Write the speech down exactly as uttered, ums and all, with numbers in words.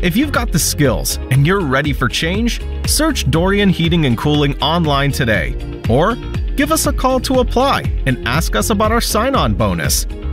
If you've got the skills and you're ready for change, search Dorian Heating and Cooling online today, or give us a call to apply and ask us about our sign-on bonus.